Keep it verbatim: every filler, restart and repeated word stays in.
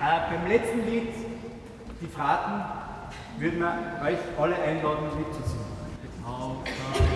Äh, beim letzten Lied, die Fraten, würden wir euch alle einladen, mitzusingen.